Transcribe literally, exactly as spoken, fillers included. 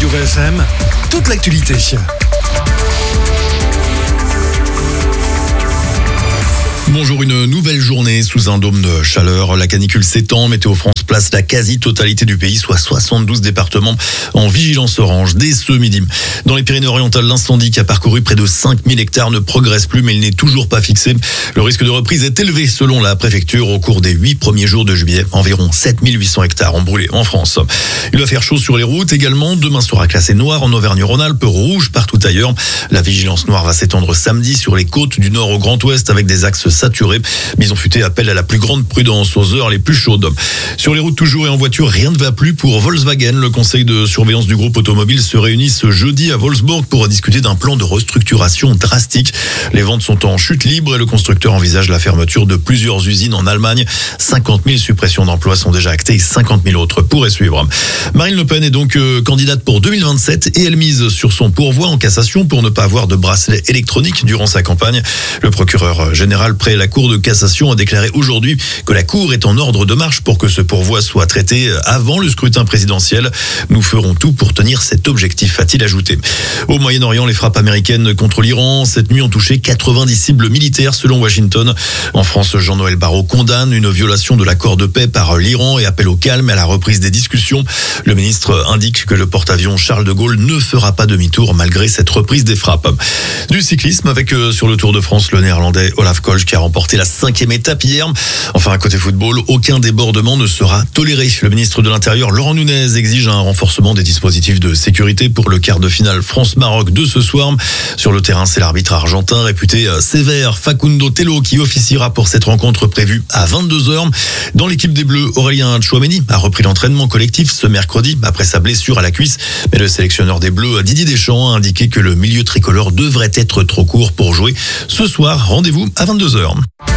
Azure F M, toute l'actualité. Bonjour, une nouvelle journée sous un dôme de chaleur. La canicule s'étend. Météo France place la quasi-totalité du pays, soit soixante-douze départements, en vigilance orange dès ce midi. Dans les Pyrénées-Orientales, l'incendie qui a parcouru près de cinq mille hectares ne progresse plus, mais il n'est toujours pas fixé. Le risque de reprise est élevé selon la préfecture. Au cours des huit premiers jours de juillet, environ sept mille huit cents hectares ont brûlé en France. Il va faire chaud sur les routes également. Demain sera classé noir en Auvergne-Rhône-Alpes, rouge partout ailleurs. La vigilance noire va s'étendre samedi sur les côtes du nord au Grand Ouest avec des axes saturés. Bison Futé appelle à la plus grande prudence aux heures les plus chaudes. Sur les routes toujours et en voiture, rien ne va plus pour Volkswagen. Le conseil de surveillance du groupe automobile se réunit ce jeudi à Wolfsburg pour discuter d'un plan de restructuration drastique. Les ventes sont en chute libre et le constructeur envisage la fermeture de plusieurs usines en Allemagne. cinquante mille suppressions d'emplois sont déjà actées et cinquante mille autres pourraient suivre. Marine Le Pen est donc euh, candidate pour deux mille vingt-sept et elle mise sur son pourvoi en cassation pour ne pas avoir de bracelet électronique durant sa campagne. Le procureur général près la Cour de cassation a déclaré aujourd'hui que la Cour est en ordre de marche pour que ce pourvoi soit traité avant le scrutin présidentiel. Nous ferons tout pour tenir cet objectif, a-t-il ajouté. Au Moyen-Orient, les frappes américaines contre l'Iran cette nuit ont touché quatre-vingt-dix cibles militaires selon Washington. En France, Jean-Noël Barrot condamne une violation de l'accord de paix par l'Iran et appelle au calme et à la reprise des discussions. Le ministre indique que le porte-avions Charles de Gaulle ne fera pas demi-tour malgré cette reprise des frappes. Du cyclisme avec euh, sur le Tour de France le néerlandais Olaf Koch qui a remporté la cinquième étape hier. Enfin, à côté football, aucun débordement ne sera toléré. Le ministre de l'Intérieur, Laurent Nunez, exige un renforcement des dispositifs de sécurité pour le quart de finale France-Maroc de ce soir. Sur le terrain, c'est l'arbitre argentin réputé sévère, Facundo Tello, qui officiera pour cette rencontre prévue à vingt-deux heures. Dans l'équipe des Bleus, Aurélien Tchouaméni a repris l'entraînement collectif ce mercredi après sa blessure à la cuisse. Mais le sélectionneur des Bleus, Didier Deschamps, a indiqué que le milieu tricolore devrait être trop court pour jouer. Ce soir, rendez-vous à vingt-deux heures.